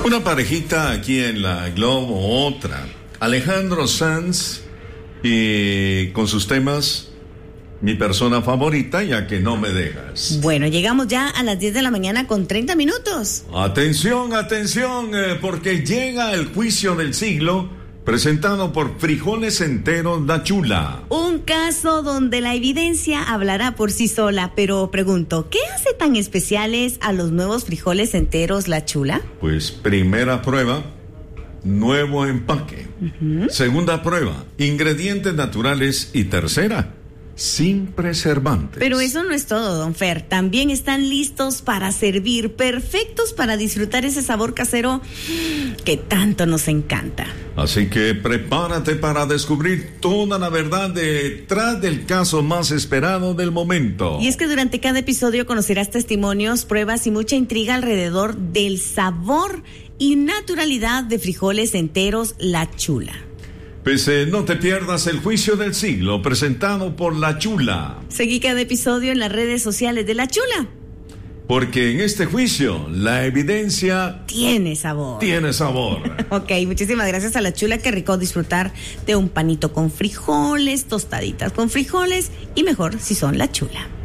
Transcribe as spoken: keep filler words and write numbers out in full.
Una parejita aquí en la Globo, otra. Alejandro Sanz y con sus temas, mi persona favorita, ya que no me dejas. Bueno, llegamos ya a las diez de la mañana con treinta minutos. Atención, atención, eh, porque llega el juicio del siglo, presentado por Frijoles Enteros La Chula. Un caso donde la evidencia hablará por sí sola, pero pregunto, ¿qué hace tan especiales a los nuevos frijoles enteros La Chula? Pues primera prueba, nuevo empaque. Uh-huh. Segunda prueba, ingredientes naturales. Y tercera, sin preservantes. Pero eso no es todo, don Fer. También están listos para servir, perfectos para disfrutar ese sabor casero que tanto nos encanta. Así que prepárate para descubrir toda la verdad detrás del caso más esperado del momento. Y es que durante cada episodio conocerás testimonios, pruebas y mucha intriga alrededor del sabor y naturalidad de Frijoles Enteros La Chula. Pues eh, no te pierdas el juicio del siglo presentado por La Chula. Seguí cada episodio en las redes sociales de La Chula. Porque en este juicio la evidencia tiene sabor. Tiene sabor. Ok, muchísimas gracias a La Chula. Qué rico disfrutar de un panito con frijoles, tostaditas con frijoles y mejor si son La Chula.